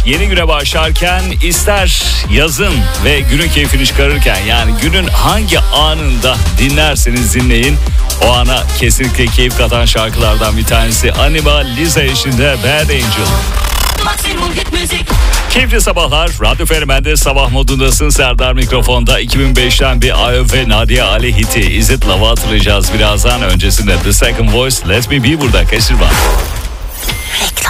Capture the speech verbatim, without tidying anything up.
yeni güne başlarken, ister yazın ve günün keyfini çıkarırken, yani günün hangi anında dinlerseniz dinleyin, o ana kesinlikle keyif katan şarkılardan bir tanesi Anima Liza eşliğinde Bad Angel. Keyifli sabahlar. Radyo Fenomen'de sabah modundasın. Serdar mikrofonda. iki bin beşten bir Ayo ve Nadia Ali hiti Is It Love'ı hatırlayacağız birazdan. Öncesinde The Second Voice Let Me Be burada. Kaçırma.